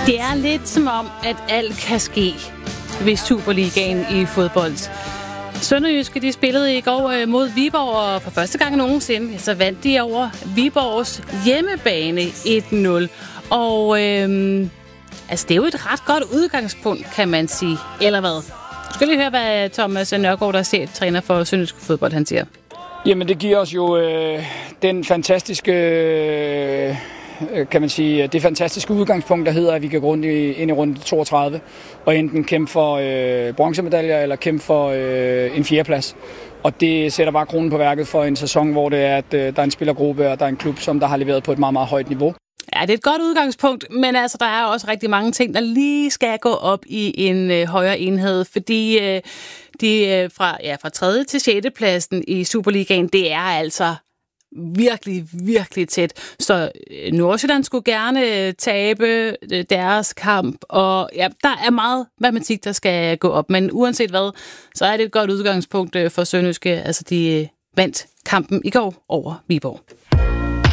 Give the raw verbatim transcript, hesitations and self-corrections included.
Det er lidt som om, at alt kan ske ved Superligaen i fodbold. Sønderjyske, de spillede i går mod Viborg, og for første gang nogensinde, så vandt de over Viborgs hjemmebane et nul. Og øhm, altså, det er jo et ret godt udgangspunkt, kan man sige. Eller hvad? Du skal lige høre, hvad Thomas Nørgaard, der er cheftræner for Sønderjyske fodbold, han siger. Jamen, det giver os jo øh, den fantastiske... Øh kan man sige, det fantastiske udgangspunkt, der hedder, at vi kan gå rundt i, ind i runde toogtredive og enten kæmpe for øh, bronzemedaljer eller kæmpe for øh, en fjerdeplads. Og det sætter bare kronen på værket for en sæson, hvor det er, at øh, der er en spillergruppe, og der er en klub, som der har leveret på et meget, meget højt niveau. Ja, det er et godt udgangspunkt, men altså, der er også rigtig mange ting, der lige skal gå op i en øh, højere enhed, fordi øh, de øh, fra, ja, fra tredje til sjette pladsen i Superligaen, det er altså virkelig, virkelig tæt. Så Nordsjælland skulle gerne tabe deres kamp, og ja, der er meget matematik, der skal gå op. Men uanset hvad, så er det et godt udgangspunkt for Sønderjyske. Altså, de vandt kampen i går over Viborg.